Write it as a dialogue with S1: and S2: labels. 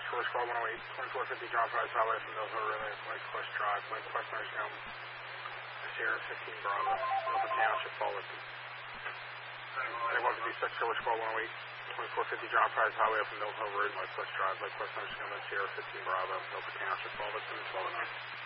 S1: Source Call 108, 2450 John Price Highway from Mills Hill Road, Lake Quest Drive, Lake Quest Nursing Home, Sierra 15 Bravo, Milford Township, Fullerton. Anyone can be 6 Source Call 108, 2450 John Price Highway from Mills Hill Road, Lake Quest Drive, Lake Quest Nursing Home, Sierra 15 Bravo, Milford Township, Fullerton, Fullerton.